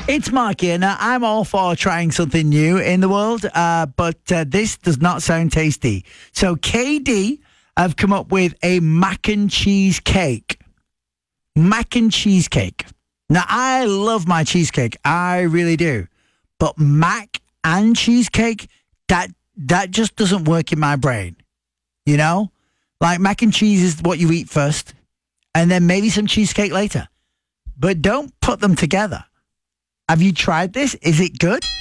It's Mark here. Now, I'm all for trying something new in the world, but this does not sound tasty. So KD have come up with a mac and cheese cake. Mac and cheesecake. Now, I love my cheesecake. I really do. But mac and cheesecake, that just doesn't work in my brain. You know? Like mac and cheese is what you eat first, and then maybe some cheesecake later. But don't put them together. Have you tried this? Is it good?